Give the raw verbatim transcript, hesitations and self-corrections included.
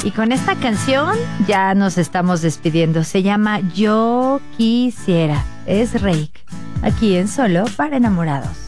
Y con esta canción ya nos estamos despidiendo. Se llama Yo Quisiera. Es Reik, aquí en Solo para Enamorados.